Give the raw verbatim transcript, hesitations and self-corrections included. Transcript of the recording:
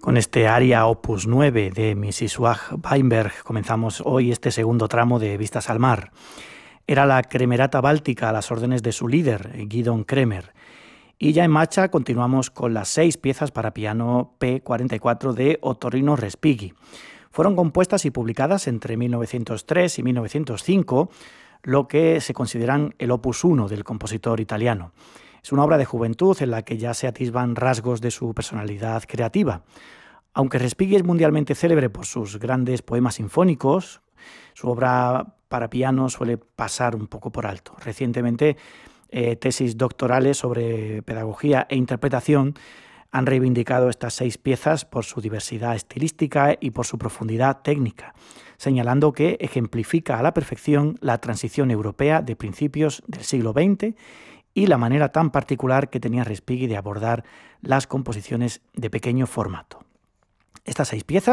Con este aria opus nueve de Mstislav Weinberg comenzamos hoy este segundo tramo de Vistas al Mar. Era la Cremerata Báltica a las órdenes de su líder, Gidon Kremer. Y ya en marcha continuamos con las seis piezas para piano P cuarenta y cuatro de Ottorino Respighi. Fueron compuestas y publicadas entre mil novecientos tres y mil novecientos cinco, lo que se consideran el opus uno del compositor italiano. Es una obra de juventud en la que ya se atisban rasgos de su personalidad creativa. Aunque Respighi es mundialmente célebre por sus grandes poemas sinfónicos, su obra para piano suele pasar un poco por alto. Recientemente, eh, tesis doctorales sobre pedagogía e interpretación han reivindicado estas seis piezas por su diversidad estilística y por su profundidad técnica, señalando que ejemplifica a la perfección la transición europea de principios del siglo veinte y la manera tan particular que tenía Respighi de abordar las composiciones de pequeño formato. Estas seis piezas